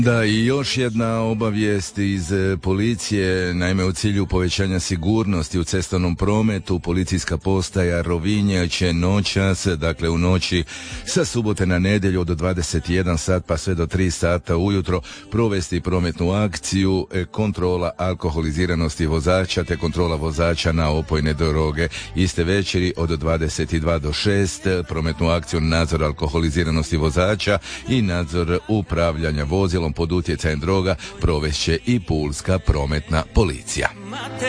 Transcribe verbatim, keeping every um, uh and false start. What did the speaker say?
Da, i još jedna obavijest iz e, policije. Naime, u cilju povećanja sigurnosti u cestovnom prometu, policijska postaja Rovinj će noćas, dakle u noći sa subote na nedjelju od dvadeset jedan sat pa sve do tri sata ujutro provesti prometnu akciju e, kontrola alkoholiziranosti vozača te kontrola vozača na opojne droge. Iste večeri od dvadeset dva do šest prometnu akciju nadzor alkoholiziranosti vozača i nadzor upravljanja vozilom pod utjecajem droga provest će i pulska prometna policija.